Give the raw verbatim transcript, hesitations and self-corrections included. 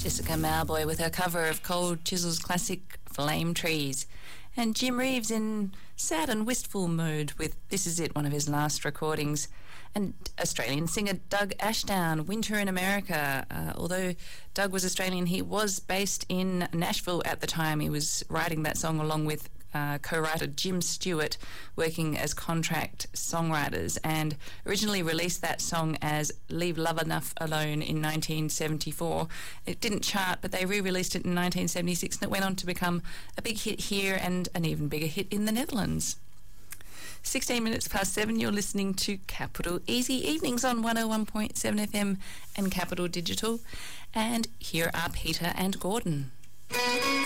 Jessica Mauboy with her cover of Cold Chisel's classic Flame Trees. And Jim Reeves in sad and wistful mood with This Is It, one of his last recordings. And Australian singer Doug Ashdown, Winter in America. Uh, although Doug was Australian, he was based in Nashville at the time. He was writing that song along with uh, co-writer Jim Stewart, working as contract songwriters, and originally released that song as Leave Love Enough Alone in nineteen seventy-four. It didn't chart, but they re-released it in nineteen seventy-six, and it went on to become a big hit here and an even bigger hit in the Netherlands. sixteen minutes past seven, you're listening to Capital Easy Evenings on one oh one point seven F M and Capital Digital. And here are Peter and Gordon.